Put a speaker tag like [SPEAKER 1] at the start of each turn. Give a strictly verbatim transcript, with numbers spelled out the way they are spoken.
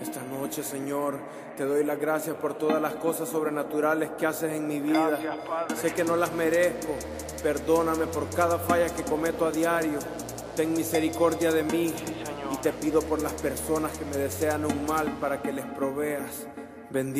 [SPEAKER 1] Esta noche, Señor, te doy las gracias por todas las cosas sobrenaturales que haces en mi vida.
[SPEAKER 2] Gracias, Padre.
[SPEAKER 1] Sé que no las merezco. Perdóname por cada falla que cometo a diario. Ten misericordia de mí.
[SPEAKER 2] Sí, Señor.
[SPEAKER 1] Y te pido por las personas que me desean un mal para que les proveas. Bendito.